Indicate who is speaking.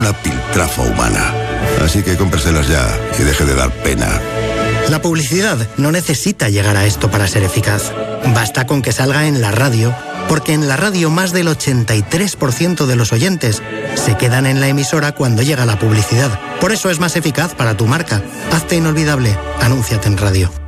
Speaker 1: una piltrafa humana. Así que cómpraselas ya y deje de dar pena.
Speaker 2: La publicidad no necesita llegar a esto para ser eficaz. Basta con que salga en la radio, porque en la radio más del 83% de los oyentes se quedan en la emisora cuando llega la publicidad. Por eso es más eficaz para tu marca. Hazte inolvidable. Anúnciate en radio.